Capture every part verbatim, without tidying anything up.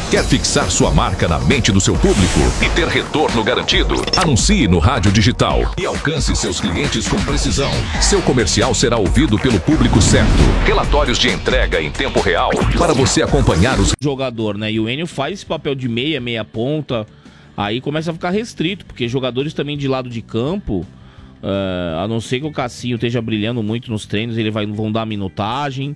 Quer fixar sua marca na mente do seu público e ter retorno garantido? Anuncie no rádio digital e alcance seus clientes com precisão. Seu comercial será ouvido pelo público certo. Relatórios de entrega em tempo real para você acompanhar os... Jogador, né? E o Enio faz esse papel de meia, meia ponta. Aí começa a ficar restrito, porque jogadores também de lado de campo, uh, a não ser que o Cassinho esteja brilhando muito nos treinos, ele vai, vão dar minutagem.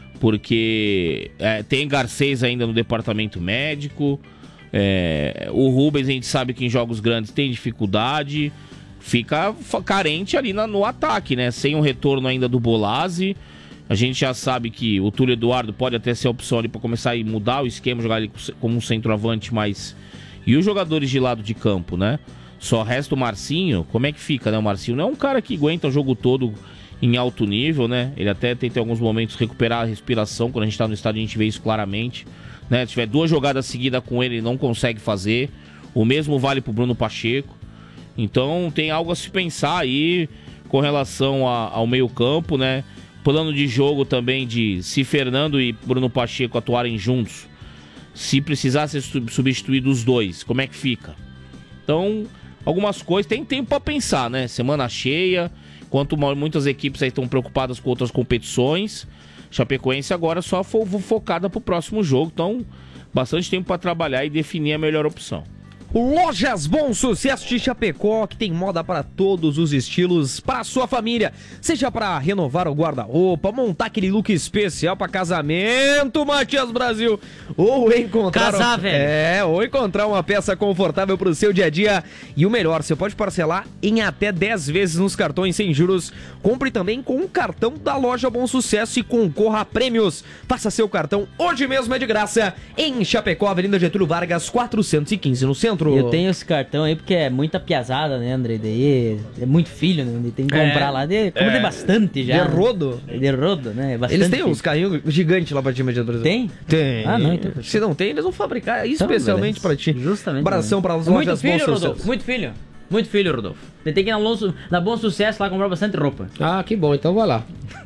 Porque é, tem Garcês ainda no departamento médico. É, o Rubens, a gente sabe que em jogos grandes tem dificuldade. Fica carente ali na, no ataque, né? Sem um retorno ainda do Bolazzi. A gente já sabe que o Túlio Eduardo pode até ser a opção ali para começar a mudar o esquema, jogar ele como um centroavante, mas... E os jogadores de lado de campo, né? Só resta o Marcinho. Como é que fica, né? O Marcinho não é um cara que aguenta o jogo todo em alto nível, né? Ele até tenta em alguns momentos recuperar a respiração. Quando a gente tá no estádio a gente vê isso claramente, né? Se tiver duas jogadas seguidas com ele, ele não consegue fazer. O mesmo vale pro Bruno Pacheco. Então tem algo a se pensar aí com relação a, ao meio campo, né? Plano de jogo também de se Fernando e Bruno Pacheco atuarem juntos, se precisar ser substituído os dois, como é que fica? Então, algumas coisas, tem tempo pra pensar, né? Semana cheia, enquanto muitas equipes aí estão preocupadas com outras competições, Chapecoense agora só fo focada pro próximo jogo, então bastante tempo pra trabalhar e definir a melhor opção. Lojas Bom Sucesso de Chapecó, que tem moda para todos os estilos, para a sua família, seja para renovar o guarda-roupa, montar aquele look especial para casamento, Matias Brasil, ou encontrar Casar, uma... velho. É, ou encontrar uma peça confortável para o seu dia a dia. E o melhor, você pode parcelar em até dez vezes nos cartões sem juros. Compre também com o cartão da Loja Bom Sucesso e concorra a prêmios. Faça seu cartão hoje mesmo, é de graça, em Chapecó, Avenida Getúlio Vargas, quatrocentos e quinze, no centro. Eu tenho esse cartão aí porque é muita piazada, né, André? Daí é muito filho, né? Tem que comprar é, lá. De, como é, tem bastante já. De rodo. Né? De rodo, né? Bastante. Eles têm uns carrinhos gigantes lá pra time de Brasil. Tem? Tem. Ah, não, então. Se não tem, eles vão fabricar especialmente então, pra ti. Justamente. Abração para as Muito lojas filho, Bom Rodolfo. Sucesso. Muito filho. Muito filho, Rodolfo. Você tem que ir na, Lonso, na Bom Sucesso lá comprar bastante roupa. Ah, que bom. Então vai lá.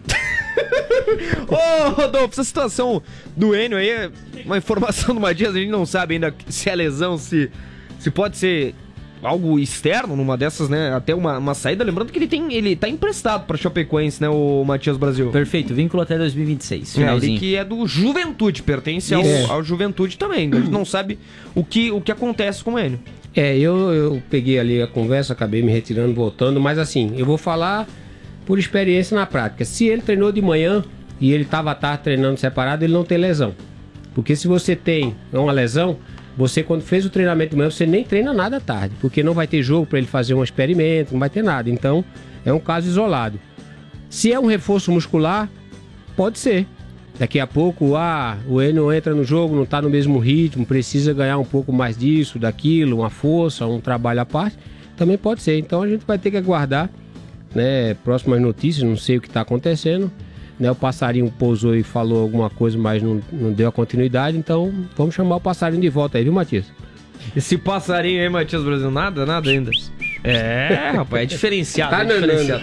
Ô, oh, Rodolfo, essa situação do Enio aí é uma informação do Matias, a gente não sabe ainda se é lesão, se... Se pode ser algo externo numa dessas, né? Até uma, uma saída. Lembrando que ele tem ele tá emprestado pra Chapecoense, né? O Matias Brasil. Perfeito, vínculo até dois mil e vinte e seis. É, ele que é do Juventude, pertence ao, é. ao Juventude também. A gente não sabe o que, o que acontece com ele. É, eu, eu peguei ali a conversa, acabei me retirando, voltando. Mas assim, eu vou falar por experiência na prática. Se ele treinou de manhã e ele tava à tarde treinando separado, ele não tem lesão. Porque se você tem uma lesão... Você, quando fez o treinamento de manhã, você nem treina nada à tarde, porque não vai ter jogo para ele fazer um experimento, não vai ter nada. Então, é um caso isolado. Se é um reforço muscular, pode ser. Daqui a pouco, ah, o Enio entra no jogo, não está no mesmo ritmo, precisa ganhar um pouco mais disso, daquilo, uma força, um trabalho à parte, também pode ser. Então, a gente vai ter que aguardar, né, próximas notícias, não sei o que está acontecendo. Né, o passarinho pousou e falou alguma coisa, mas não, não deu a continuidade, então vamos chamar o passarinho de volta aí, viu, Matias? Esse passarinho aí, Matias Brasil, nada, nada ainda. É, rapaz, é diferenciado, tá, é diferenciado.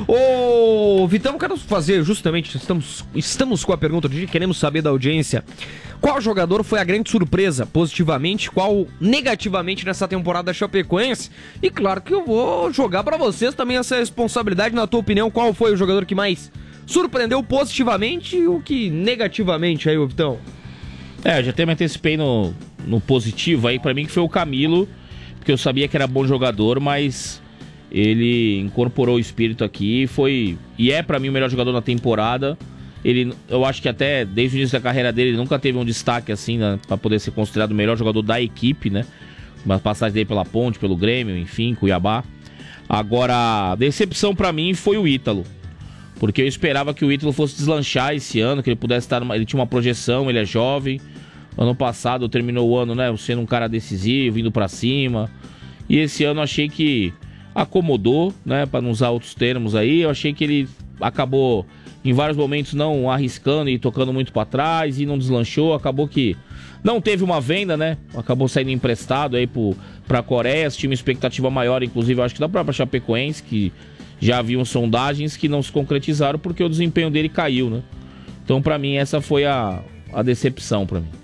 Ô, Vitão, quero fazer justamente, estamos, estamos com a pergunta de queremos saber da audiência. Qual jogador foi a grande surpresa, positivamente, qual negativamente nessa temporada da Chapecoense? E claro que eu vou jogar pra vocês também essa responsabilidade, na tua opinião, qual foi o jogador que mais... surpreendeu positivamente e o que negativamente aí, Vitão? É, eu já até me antecipei no, no positivo aí, pra mim que foi o Camilo, porque eu sabia que era bom jogador, mas ele incorporou o espírito aqui, foi e é pra mim o melhor jogador da temporada. Ele, eu acho que até desde o início da carreira dele, ele nunca teve um destaque assim, né, pra poder ser considerado o melhor jogador da equipe, né? Uma passagem dele pela Ponte, pelo Grêmio, enfim, Cuiabá. Agora, a decepção pra mim foi o Ítalo. Porque eu esperava que o Ítalo fosse deslanchar esse ano, que ele pudesse estar numa... Ele tinha uma projeção, ele é jovem. Ano passado terminou o ano, né, sendo um cara decisivo, indo pra cima. E esse ano eu achei que acomodou, né, pra não usar outros termos aí. Eu achei que ele acabou, em vários momentos, não arriscando e tocando muito pra trás e não deslanchou. Acabou que não teve uma venda, né, acabou saindo emprestado aí pro... pra Coreia. Tinha uma expectativa maior, inclusive, eu acho que da própria Chapecoense, que... já haviam sondagens que não se concretizaram porque o desempenho dele caiu, né? Então, pra mim, essa foi a, a decepção pra mim.